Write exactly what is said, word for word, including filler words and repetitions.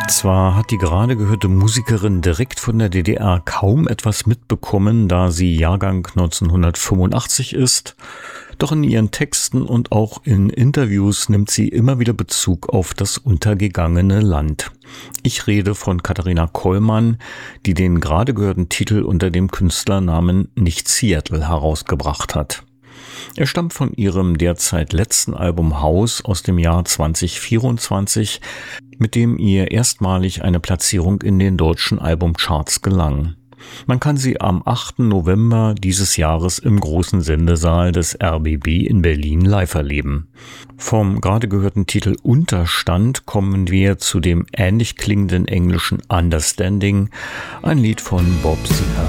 Zwar hat die gerade gehörte Musikerin direkt von der D D R kaum etwas mitbekommen, da sie Jahrgang neunzehnhundertfünfundachtzig ist, doch in ihren Texten und auch in Interviews nimmt sie immer wieder Bezug auf das untergegangene Land. Ich rede von Katharina Kollmann, die den gerade gehörten Titel unter dem Künstlernamen Nicht Seattle herausgebracht hat. Er stammt von ihrem derzeit letzten Album Haus aus dem Jahr zweitausendvierundzwanzig, mit dem ihr erstmalig eine Platzierung in den deutschen Albumcharts gelang. Man kann sie am achten November dieses Jahres im großen Sendesaal des R B B in Berlin live erleben. Vom gerade gehörten Titel Unterstand kommen wir zu dem ähnlich klingenden englischen Understanding, ein Lied von Bob Seger.